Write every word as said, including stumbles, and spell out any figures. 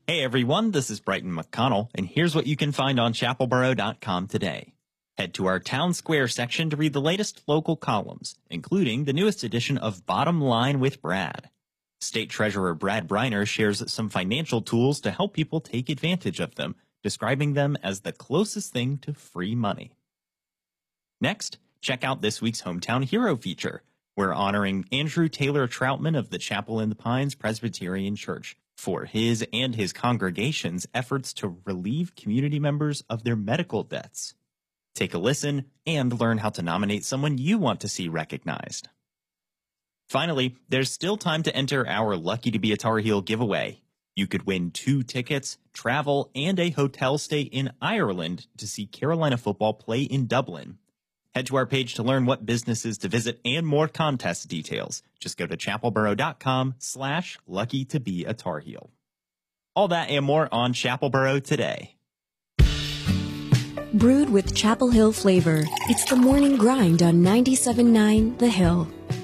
Hey everyone, this is Brighton McConnell, and here's what you can find on chapel borough dot com today. Head to our Town Square section to read the latest local columns, including the newest edition of Bottom Line with Brad. State Treasurer Brad Briner shares some financial tools to help people take advantage of them, describing them as the closest thing to free money. Next, check out this week's Hometown Hero feature. We're honoring Andrew Taylor Troutman of the Chapel in the Pines Presbyterian Church for his and his congregation's efforts to relieve community members of their medical debts. Take a listen and learn how to nominate someone you want to see recognized. Finally, there's still time to enter our Lucky to be a Tar Heel giveaway. You could win two tickets, travel, and a hotel stay in Ireland to see Carolina football play in Dublin. Head to our page to learn what businesses to visit and more contest details. Just go to chapel borough dot com slash lucky to be a Tar Heel. All that and more on Chapel Borough today. Brewed with Chapel Hill flavor, it's the morning grind on ninety-seven point nine The Hill.